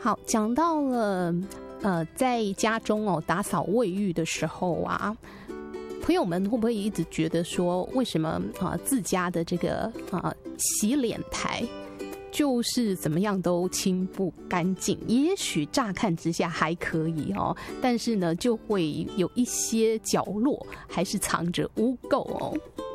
好，讲到了在家中打扫卫浴的时候啊，朋友们会不会一直觉得说，为什么自家的这个洗脸台就是怎么样都清不干净？也许乍看之下还可以但是呢，就会有一些角落还是藏着污垢